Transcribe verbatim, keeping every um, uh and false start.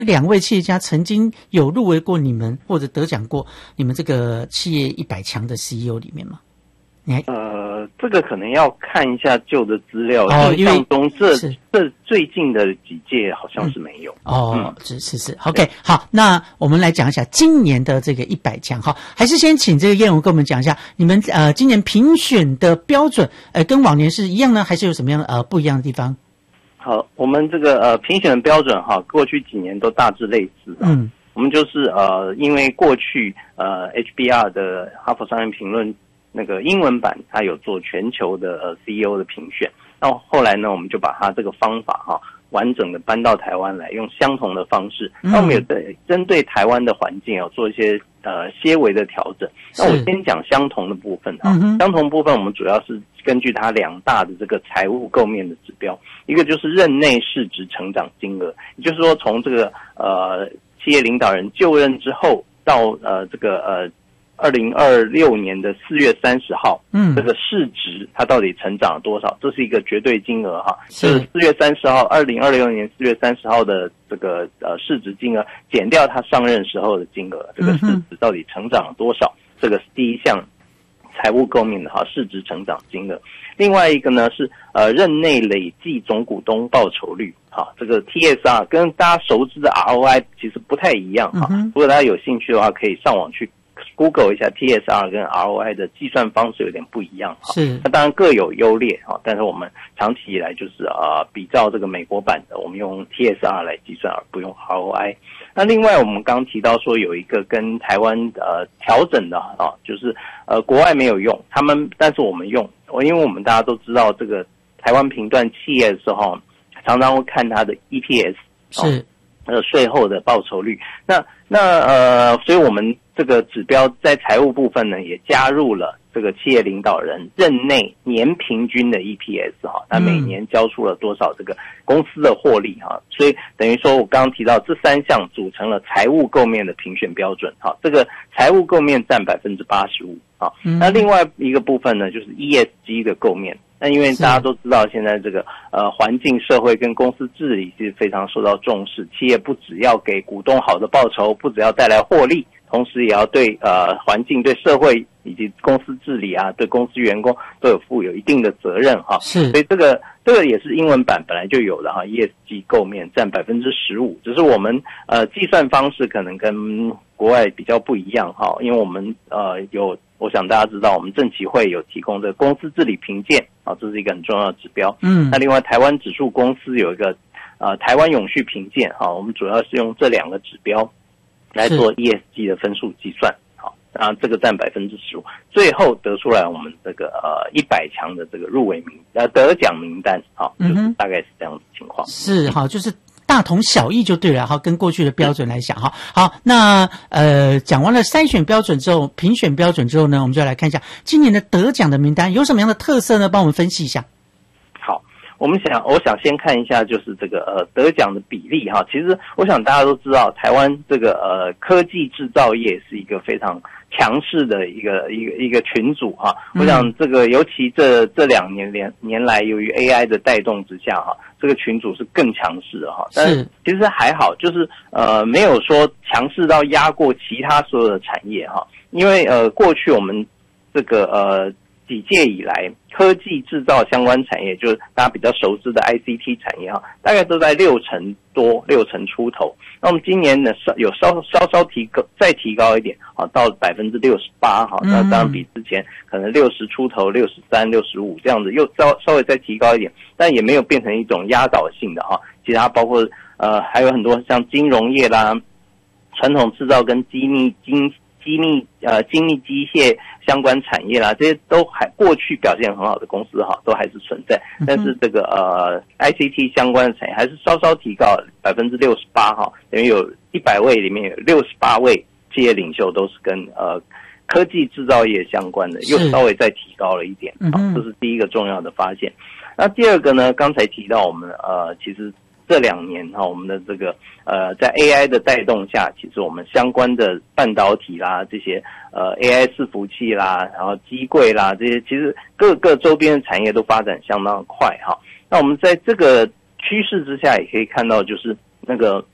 两位企业家曾经有入围过你们或者得奖过你们这个企业一百强的 C E O 里面吗？你还呃，这个可能要看一下旧的资料， 哦， 印象中这是这最近的几届好像是没有。 嗯、哦，是是是 ，OK， 好，那我们来讲一下今年的这个一百强，好，还是先请这个燕文跟我们讲一下，你们呃今年评选的标准，呃，跟往年是一样呢，还是有什么样的呃不一样的地方？ 好，我们这个呃评选的标准哈，过去几年都大致类似。嗯，我们就是呃，因为过去呃 H B R 的哈佛商业评论那个英文版，它有做全球的呃 C E O 的评选。那后来呢，我们就把它这个方法哈，完整的搬到台湾来，用相同的方式。那我们也对针对台湾的环境有做一些呃些微的调整。那我先讲相同的部分哈，嗯、相同部分我们主要是根据它两大的这个财务构面的指标，一个就是任内市值成长金额，也就是说从这个呃企业领导人就任之后到呃这个呃二零二六年的四月三十号，嗯，这个市值它到底成长了多少？这是一个绝对金额哈，就是四月三十号，二零二六年四月三十号的这个呃市值金额减掉他上任时候的金额，这个市值到底成长了多少？这个是第一项财务构面的哈，市值成长金额。另外一个呢是呃任内累计总股东报酬率，哈，这个 T S R 跟大家熟知的 R O I 其实不太一样哈。如果大家有兴趣的话，可以上网去Google 一下 T S R 跟 R O I 的计算方式有点不一样哈，是，那当然各有优劣哈，但是我们长期以来就是呃比照这个美国版的，我们用 T S R 来计算而不用 R O I。那另外我们刚提到说有一个跟台湾呃调整的啊，就是呃国外没有用，他们但是我们用，因为我们大家都知道这个台湾评断企业的时候，常常会看它的 E P S 是呃税后的报酬率，那那呃所以我们这个指标在财务部分呢，也加入了这个企业领导人任内年平均的 E P S 哈，他每年交出了多少这个公司的获利哈，所以等于说我刚刚提到这三项组成了财务构面的评选标准哈，这个财务构面占 百分之八十五 啊，那另外一个部分呢，就是 E S G 的构面。那因为大家都知道，现在这个呃环境、社会跟公司治理是非常受到重视，企业不只要给股东好的报酬，不只要带来获利，同时也要对呃环境、对社会以及公司治理啊，对公司员工都有负有一定的责任哈。是，所以这个这个也是英文版本来就有的哈 ，E S G 构面占 百分之十五， 只是我们呃计算方式可能跟国外比较不一样哈，因为我们呃有。我想大家知道，我们证期会有提供的公司治理评鉴啊，这是一个很重要的指标。嗯，那另外台湾指数公司有一个呃台湾永续评鉴啊，我们主要是用这两个指标来做 E S G 的分数计算。好，啊这个占 百分之十五， 最后得出来我们这个呃一百强的这个入围名呃得奖名单，好，就是大概是这样的情况。 是哈，就是大同小异就对了哈，跟过去的标准来讲哈。好，那呃讲完了筛选标准之后，评选标准之后呢，我们就来看一下今年的得奖的名单有什么样的特色呢？帮我们分析一下。 好，我们想我想先看一下就是这个呃得奖的比例哈。其实我想大家都知道，台湾这个呃科技制造业是一个非常强势的一个一个一个群组哈，我想这个尤其这这两年年年来，由于 A I 的带动之下哈，这个群组是更强势的哈。但是其实还好，就是呃没有说强势到压过其他所有的产业哈，因为呃过去我们这个呃几届以来，科技制造相关产业就是大家比较熟知的 I C T 产业哈，大概都在六成多、六成出头。那我们今年呢，稍有稍稍稍提高，再提高一点，好到百分之六十八哈。那当然比之前可能六十出头、六十三、六十五这样子，又稍稍微再提高一点，但也没有变成一种压倒性的哈。其他包括呃还有很多像金融业啦、传统制造跟机密精机密呃精密机械相关产业啦，这些都还过去表现很好的公司哈，都还是存在。但是这个呃 I C T 相关的产业还是稍稍提高 百分之六十八 哈，等于有一百位里面有六十八位企业领袖都是跟呃科技制造业相关的，又稍微再提高了一点。好，这是第一个重要的发现。那第二个呢，刚才提到我们呃其实这两年哈，我们的这个呃，在 A I 的带动下，其实我们相关的半导体啦，这些呃 A I 伺服器啦，然后机柜啦，这些其实各个周边的产业都发展相当快哈。那我们在这个趋势之下，也可以看到，就是那个